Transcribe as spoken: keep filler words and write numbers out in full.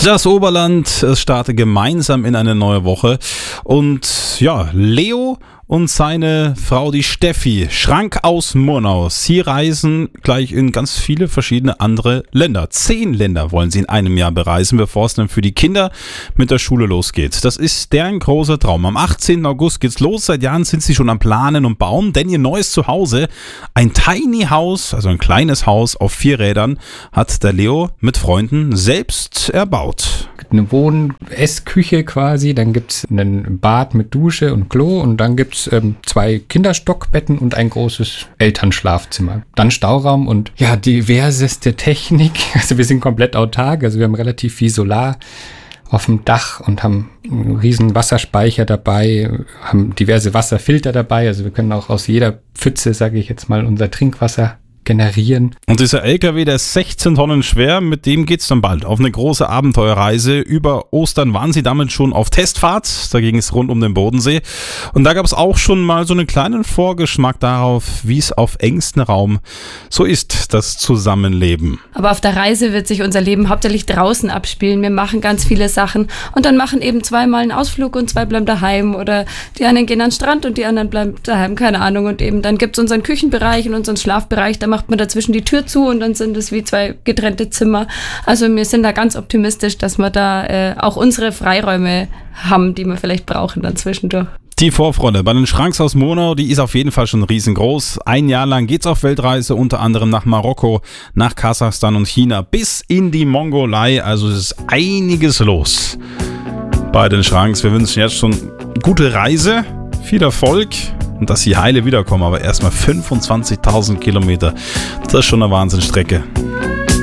Das Oberland, es startet gemeinsam in eine neue Woche und ja, Leo und seine Frau, die Steffi, Schrank aus Murnau, sie reisen gleich in ganz viele verschiedene andere Länder. Zehn Länder wollen sie in einem Jahr bereisen, bevor es dann für die Kinder mit der Schule losgeht. Das ist deren großer Traum. Am achtzehnten August geht's los. Seit Jahren sind sie schon am Planen und Bauen, denn ihr neues Zuhause, ein Tiny House, also ein kleines Haus auf vier Rädern, hat der Leo mit Freunden selbst erbaut. Eine Wohn-Essküche quasi, dann gibt's ein Bad mit Dusche und Klo und dann gibt's ähm, zwei Kinderstockbetten und ein großes Elternschlafzimmer. Dann Stauraum und ja, diverseste Technik. Also wir sind komplett autark, also wir haben relativ viel Solar auf dem Dach und haben einen riesen Wasserspeicher dabei, haben diverse Wasserfilter dabei, also wir können auch aus jeder Pfütze, sage ich jetzt mal, unser Trinkwasser generieren. Und dieser L K W, der ist sechzehn Tonnen schwer, mit dem geht's dann bald auf eine große Abenteuerreise. Über Ostern waren sie damit schon auf Testfahrt, da ging es rund um den Bodensee. Und da gab es auch schon mal so einen kleinen Vorgeschmack darauf, wie es auf engstem Raum so ist, das Zusammenleben. Aber auf der Reise wird sich unser Leben hauptsächlich draußen abspielen. Wir machen ganz viele Sachen und dann machen eben zweimal einen Ausflug und zwei bleiben daheim oder die einen gehen an den Strand und die anderen bleiben daheim, keine Ahnung. Und eben dann gibt's unseren Küchenbereich und unseren Schlafbereich, da macht man dazwischen die Tür zu und dann sind es wie zwei getrennte Zimmer. Also wir sind da ganz optimistisch, dass wir da äh, auch unsere Freiräume haben, die wir vielleicht brauchen dann zwischendurch. Die Vorfreude bei den Schranks aus Murnau, die ist auf jeden Fall schon riesengroß. Ein Jahr lang geht's auf Weltreise, unter anderem nach Marokko, nach Kasachstan und China bis in die Mongolei. Also es ist einiges los bei den Schranks. Wir wünschen jetzt schon gute Reise, viel Erfolg und dass sie heile wiederkommen. Aber erstmal fünfundzwanzigtausend Kilometer, das ist schon eine Wahnsinnsstrecke.